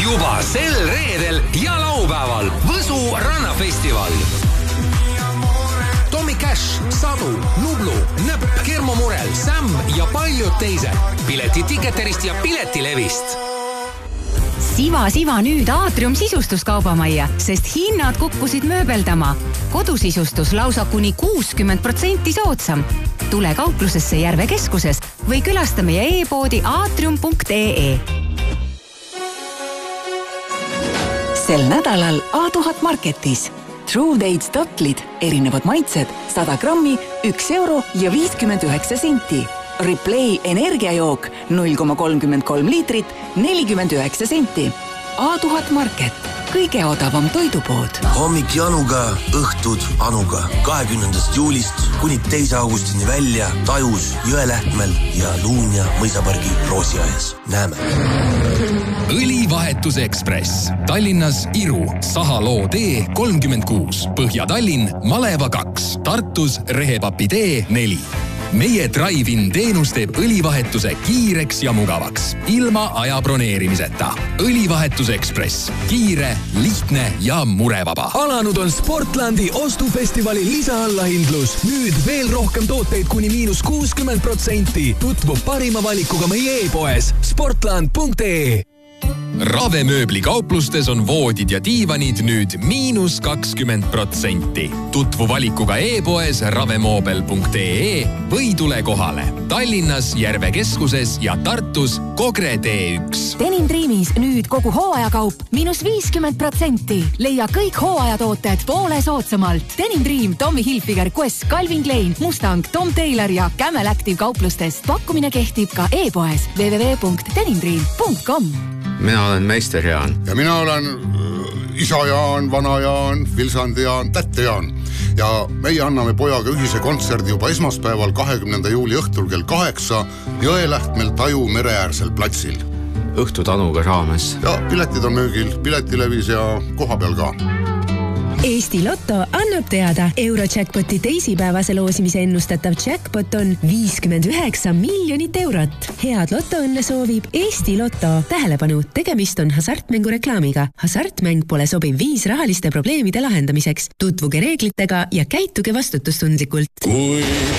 juba sel reedel ja laupäeval Võsu rannafestival. Tommy Cash, Sadu, Nublu, Nõpp, Kermo Murel, Sam ja paljud teised. Pileti Ticketerist ja Piletilevist. Siva nüüd Aatrium sisustuskaubamajja, sest hinnad kukkusid mööbeldama. Kodusisustus lausa kuni 60% soodsam. Tule kauplusesse Järve keskuses või külasta meie e-poodi aatrium.ee. Sel nädalal A1000 Marketis. True Dates tatlid, erinevad maitsed, 100 grammi, 1 euro ja 59 senti. Replay energiajook 0,33 liitrit, 49 senti. A1000 Market, kõige odavam toidupood. Hommik Januga, õhtud Anuga. 20. juulist kuni 2. augustini välja Tajus, Jõelähtmel ja Luunja mõisapargi Roosiaes. Näeme! Õlivahetus Ekspress. Tallinnas Iru, Sahaloo tee 36, Põhja-Tallinn, Maleva 2, Tartus Rehepapi tee 4. Meie Drive-in teenus teeb õlivahetuse kiireks ja mugavaks, ilma aja broneerimiseta. Õlivahetus Ekspress. Kiire, lihtne ja murevaba. Alanud on Sportlandi ostufestivali lisaallahindlus. Nüüd veel rohkem tooteid kuni -60%. Tutvu parima valikuga meie e-poes sportland.ee. Ravemööbli kauplustes on voodid ja diivanid nüüd -20%. Tutvu valikuga e-poes ravemoobel.ee või tule kohale. Tallinnas Järve keskuses ja Tartus Kogre T1. Denim Dreamis nüüd kogu hooajakaup -50%. Leia kõik hooajatooted poole soodsamalt. Denim Dream, Tommy Hilfiger, Quest, Calvin Klein, Mustang, Tom Taylor ja Camel Active kauplustest. Pakkumine kehtib ka e-poes www.denimdream.com. Mina olen meister Jaan. Ja mina olen isa Jaan, vana Jaan, Vilsandi Jaan, tätte Jaan. Ja meie anname pojaga ühise kontserdi juba esmaspäeval 20. juuli õhtul kell 8 Jõelähtmel Taju mereäärsel platsil. Õhtu Tanuga raames. Ja piletid on müügil, Piletilevis ja koha peal ka. Eesti Lotto annab teada, Eurojackpoti teisipäevase loosimise ennustatav jackpot on 59 miljonit eurot. Head lotoõnne soovib Eesti Lotto. Tähelepanu, tegemist on hasartmängureklaamiga. Hasartmäng pole sobiv viis rahaliste probleemide lahendamiseks. Tutvuge reeglitega ja käituge vastutustundlikult. Kui